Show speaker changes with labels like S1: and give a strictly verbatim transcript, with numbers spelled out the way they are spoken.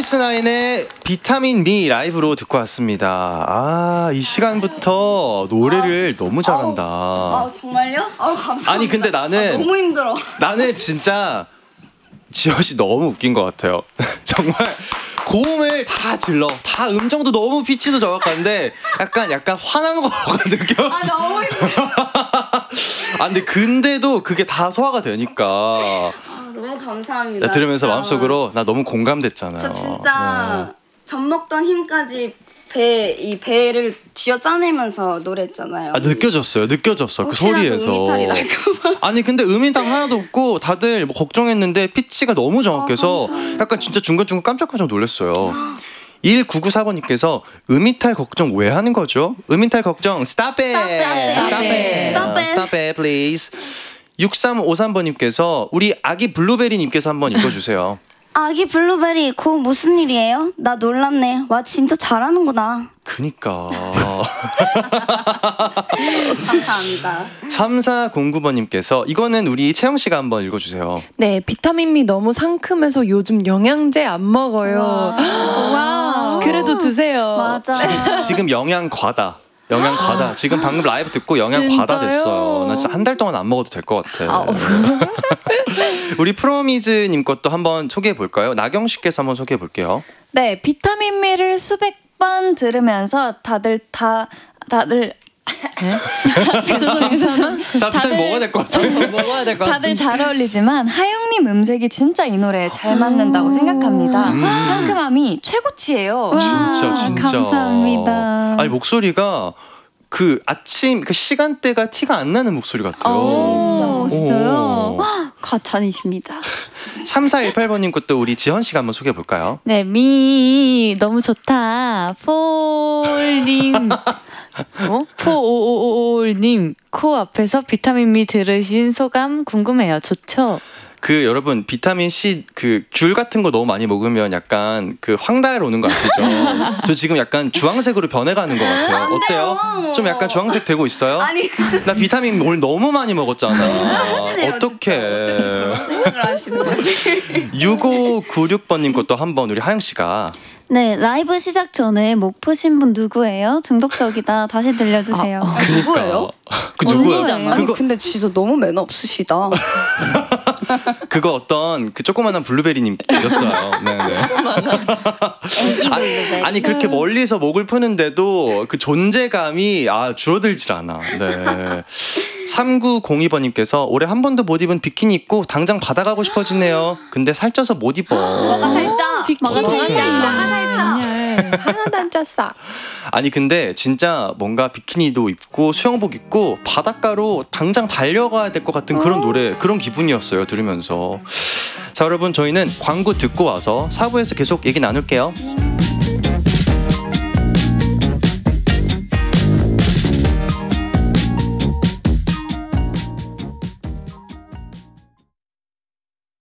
S1: 프로미스나인의 비타민 미 라이브로 듣고 왔습니다. 아, 이 시간부터 노래를 아, 너무 잘한다.
S2: 아, 아 정말요? 아 감사합니다.
S1: 아니 근데 나는
S2: 아, 너무 힘들어.
S1: 나는 진짜 지효씨 너무 웃긴 것 같아요. 정말 고음을 다 질러. 다 음정도 너무 피치도 정확한데 약간 약간 화난 거가 느껴졌어.
S2: 아 너무 힘들어.
S1: 아 근데 근데도 그게 다 소화가 되니까.
S2: 아 너무 감사합니다.
S1: 들으면서
S2: 진짜.
S1: 마음속으로 나 너무 공감됐잖아요.
S2: 저 진짜 네. 젖 먹던 힘까지 배, 이 배를 쥐어 짜내면서 노래했잖아요.
S1: 아 느껴졌어요. 느껴졌어. 그 소리에서.
S2: 음이탈이 날까봐.
S1: 아니 근데 음이탈 하나도 없고 다들 뭐 걱정했는데 피치가 너무 정확해서
S2: 아,
S1: 약간 진짜 중간중간 깜짝깜짝 놀랐어요. 일구구사 번님께서 음이탈 걱정 왜 하는 거죠? 음이탈 걱정 stop it.
S2: Stop it.
S1: Stop it.
S2: Stop it.
S1: Stop it please. 육삼오삼 번님께서 우리 아기 블루베리님께서 한번 읽어주세요.
S2: 아기 블루베리 고 무슨 일이에요? 나 놀랐네. 와 진짜 잘하는구나.
S1: 그니까.
S2: 감사합니다.
S1: 삼사공구 번님께서 이거는 우리 채영씨가 한번 읽어주세요.
S3: 네, 비타민미 너무 상큼해서 요즘 영양제 안 먹어요. 와. 그래도 드세요.
S2: 맞아.
S1: 지금, 지금 영양 과다. 영양 과다. 지금 방금 라이브 듣고 영양
S3: 진짜요?
S1: 과다 됐어요. 나 진짜 한 달 동안 안 먹어도 될 것 같아.
S3: 아, 어.
S1: 우리 프로미즈님 것도 한번 소개해 볼까요? 나경 씨께서 한번 소개해 볼게요.
S4: 네, 비타민미를 수백 번 들으면서 다들 다 다들
S3: 괜찮아?
S1: 자, 비타민 먹어야 될 것 같아요.
S3: 먹어야 될 것 같아.
S4: 다들 잘 어울리지만 하영님 음색이 진짜 이 노래에 잘 맞는다고 생각합니다.
S1: 음.
S4: 상큼함이 최고치예요.
S1: 진짜 진짜.
S4: 감사합니다.
S1: 아니 목소리가 그 아침 그 시간대가 티가 안 나는 목소리 같아요.
S4: 오, 진짜요?
S1: 오.
S4: 과찬이십니다.
S1: 삼사일팔 번님 것도 우리 지현 씨가 한번 소개해 볼까요?
S4: 네, 미 너무 좋다. 폴님 어? 포오오오님 코 앞에서 비타민미 들으신 소감 궁금해요. 좋죠?
S1: 그 여러분 비타민 C 그 귤 같은 거 너무 많이 먹으면 약간 그 황달 오는 거 아시죠? 저 지금 약간 주황색으로 변해가는 것 같아요. 어때요? 좀 약간 주황색 되고 있어요?
S2: 아니
S1: 나 비타민 오늘 너무 많이 먹었잖아.
S2: 하시네요.
S1: 어떡해.
S2: 어떻게 저런 생각을 하시는 건지.
S1: 육오구육 번님 것도 한번 우리 하영 씨가.
S4: 네, 라이브 시작 전에 목 푸신 분 누구예요? 중독적이다. 다시 들려주세요.
S2: 아, 누구예요?
S1: 그 누구예요?
S2: 언니잖아. 아니 근데 진짜 너무 매너 없으시다.
S1: 그거 어떤 그 조그만한 블루베리님이었어요. 네네.
S2: 애기 블루베리.
S1: 아니 그렇게 멀리서 목을 푸는데도 그 존재감이 아 줄어들질 않아. 네. 삼구공이 번님께서 올해 한 번도 못 입은 비키니 입고 당장 받아가고 싶어지네요. 근데 살쪄서 못 입어.
S2: 뭐가 살짝. 뭐가 살짝. 살짝.
S3: 하나도 안 쪘어.
S1: 아니 근데 진짜 뭔가 비키니도 입고 수영복 입고 바닷가로 당장 달려가야 될 것 같은 그런 노래, 그런 기분이었어요 들으면서. 자 여러분 저희는 광고 듣고 와서 사 부에서 계속 얘기 나눌게요.